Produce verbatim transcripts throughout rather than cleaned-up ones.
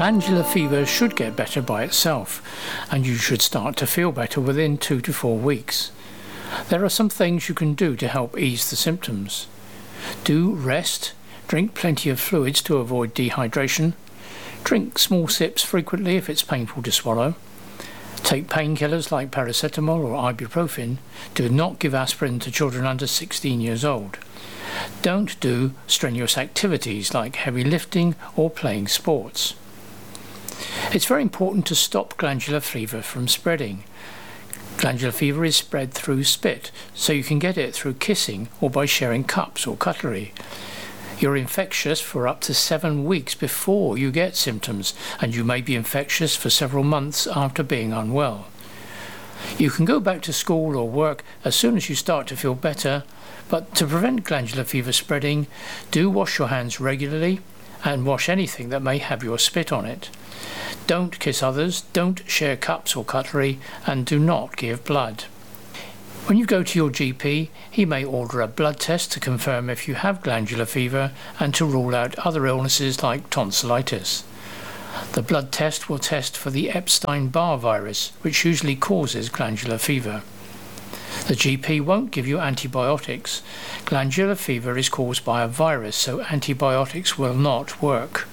Glandular fever should get better by itself, and you should start to feel better within two to four weeks. There are some things you can do to help ease the symptoms. Do rest, drink plenty of fluids to avoid dehydration, drink small sips frequently if it's painful to swallow, take painkillers like paracetamol or ibuprofen. Do not give aspirin to children under sixteen years old. Don't do strenuous activities like heavy lifting or playing sports. It's very important to stop glandular fever from spreading. Glandular fever is spread through spit, so you can get it through kissing or by sharing cups or cutlery. You're infectious for up to seven weeks before you get symptoms, and you may be infectious for several months after being unwell. You can go back to school or work as soon as you start to feel better, but to prevent glandular fever spreading, do wash your hands regularly and wash anything that may have your spit on it. Don't kiss others, don't share cups or cutlery, and do not give blood. When you go to your G P, he may order a blood test to confirm if you have glandular fever and to rule out other illnesses like tonsillitis. The blood test will test for the Epstein-Barr virus, which usually causes glandular fever. The G P won't give you antibiotics. Glandular fever is caused by a virus, so antibiotics will not work.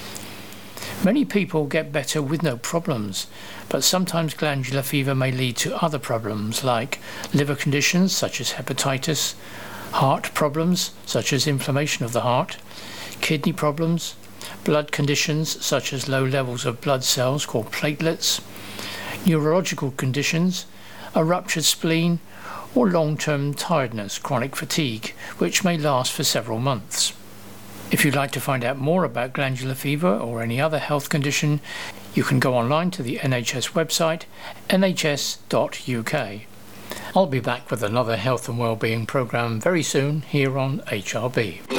Many people get better with no problems, but sometimes glandular fever may lead to other problems like liver conditions such as hepatitis, heart problems such as inflammation of the heart, kidney problems, blood conditions such as low levels of blood cells called platelets, neurological conditions, a ruptured spleen, or long-term tiredness, chronic fatigue, which may last for several months. If you'd like to find out more about glandular fever or any other health condition, you can go online to the N H S website, N H S dot U K. I'll be back with another health and wellbeing programme very soon here on H R B.